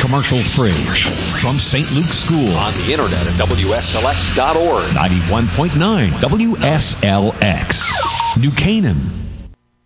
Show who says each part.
Speaker 1: commercial free. From St. Luke's School.
Speaker 2: On the internet at WSLX.org.
Speaker 1: 91.9 WSLX. New Canaan.